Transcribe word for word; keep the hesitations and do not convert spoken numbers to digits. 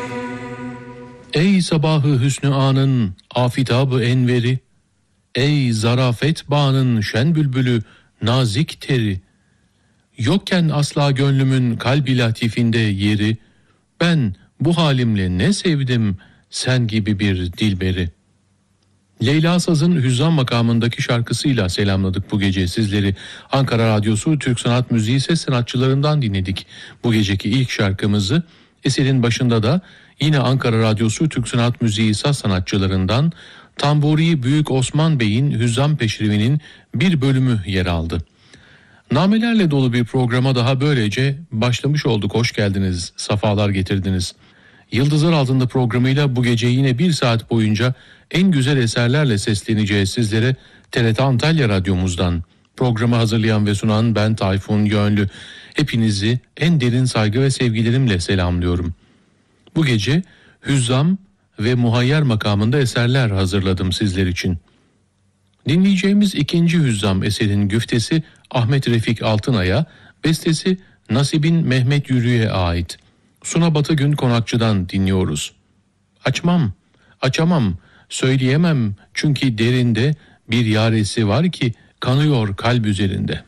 Ey sabahı hüsnü anın afitabı enveri, ey zarafet bağının şen bülbülü nazik teri, yokken asla gönlümün kalbi latifinde yeri, ben bu halimle ne sevdim sen gibi bir dilberi. Leyla Saz'ın Hüzzam makamındaki şarkısıyla selamladık bu gece sizleri. Ankara Radyosu Türk Sanat Müziği ses sanatçılarından dinledik bu geceki ilk şarkımızı. Eserin başında da yine Ankara Radyosu Türk Sanat Müziği saz sanatçılarından Tamburi Büyük Osman Bey'in Hüzzam Peşrivi'nin bir bölümü yer aldı. Namelerle dolu bir programa daha böylece başlamış olduk. Hoş geldiniz, safalar getirdiniz. Yıldızlar Altında programıyla bu gece yine bir saat boyunca en güzel eserlerle sesleneceğiz sizlere T R T Antalya Radyomuzdan. Programı hazırlayan ve sunan ben Tayfun Yönlü. Hepinizi en derin saygı ve sevgilerimle selamlıyorum. Bu gece Hüzzam ve Muhayyer makamında eserler hazırladım sizler için. Dinleyeceğimiz ikinci Hüzzam eserin güftesi Ahmet Refik Altınay'a, bestesi Nasibin Mehmet Yürü'ye ait. Suna Batıgün Konakçı'dan dinliyoruz. Açmam, açamam, söyleyemem çünkü derinde bir yaresi var ki kanıyor kalp üzerinde.